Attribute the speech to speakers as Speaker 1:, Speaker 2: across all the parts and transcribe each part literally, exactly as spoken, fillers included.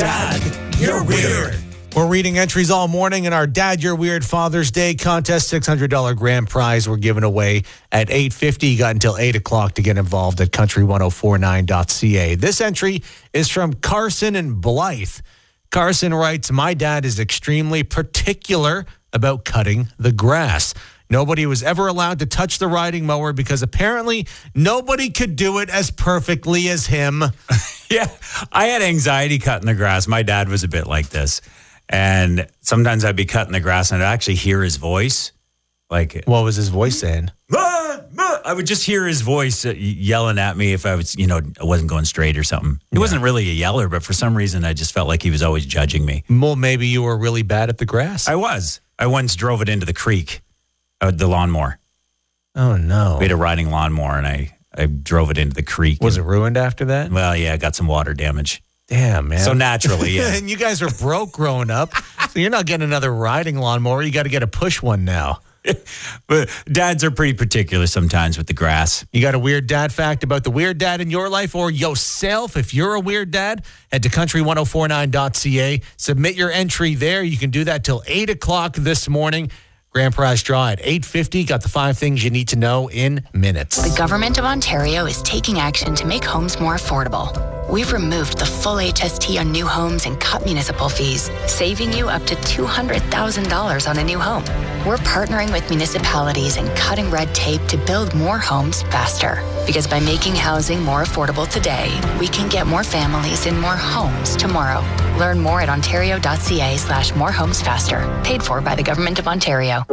Speaker 1: Dad, you're weird.
Speaker 2: We're reading entries all morning in our Dad, You're Weird Father's Day contest. six hundred dollars grand prize we're giving away at eight fifty. You got until eight o'clock to get involved at country ten forty-nine dot c a. This entry is from Carson and Blythe. Carson writes, my dad is extremely particular about cutting the grass. Nobody was ever allowed to touch the riding mower because apparently nobody could do it as perfectly as him.
Speaker 3: Yeah, I had anxiety cutting the grass. My dad was a bit like this. And sometimes I'd be cutting the grass and I'd actually hear his voice. Like,
Speaker 2: what was his voice saying?
Speaker 3: I would just hear his voice yelling at me if I was, you know, I wasn't going straight or something. He yeah. wasn't really a yeller, but for some reason I just felt like he was always judging me.
Speaker 2: Well, maybe you were really bad at the grass.
Speaker 3: I was. I once drove it into the creek, uh, the lawnmower.
Speaker 2: Oh, no.
Speaker 3: We had a riding lawnmower and I, I drove it into the creek.
Speaker 2: Was
Speaker 3: and,
Speaker 2: it ruined after that?
Speaker 3: Well, yeah, I got some water damage.
Speaker 2: Damn, man.
Speaker 3: So naturally, yeah.
Speaker 2: And you guys are broke growing up, so you're not getting another riding lawnmower. You got to get a push one now.
Speaker 3: But dads are pretty particular sometimes with the grass.
Speaker 2: You got a weird dad fact about the weird dad in your life or yourself? If you're a weird dad, head to country ten forty-nine dot c a. Submit your entry there. You can do that till eight o'clock this morning. Grand prize draw at eight fifty. Got the five things you need to know in minutes.
Speaker 4: The Government of Ontario is taking action to make homes more affordable. We've removed the full H S T on new homes and cut municipal fees, saving you up to two hundred thousand dollars on a new home. We're partnering with municipalities and cutting red tape to build more homes faster. Because by making housing more affordable today, we can get more families in more homes tomorrow. Learn more at ontario.ca slash more homes faster. Paid for by the Government of Ontario.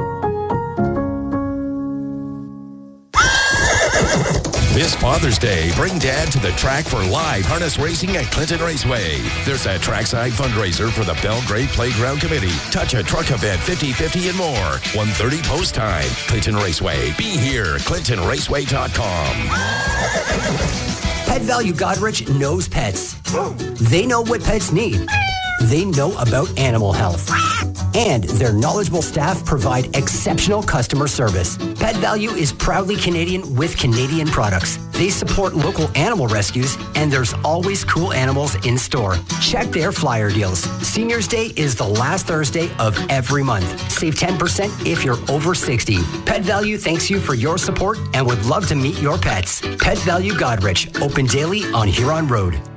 Speaker 1: This Father's Day, bring Dad to the track for live harness racing at Clinton Raceway. There's a trackside fundraiser for the Belgrade Playground Committee, touch a truck event fifty fifty and more. one thirty post time. Clinton Raceway. Be here. clinton raceway dot com.
Speaker 5: Pet Value Godrich knows pets. They know what pets need. They know about animal health. And their knowledgeable staff provide exceptional customer service. Pet Value is proudly Canadian with Canadian products. They support local animal rescues, and there's always cool animals in store. Check their flyer deals. Seniors Day is the last Thursday of every month. Save ten percent if you're over sixty. Pet Value thanks you for your support and would love to meet your pets. Pet Value Godrich, open daily on Huron Road.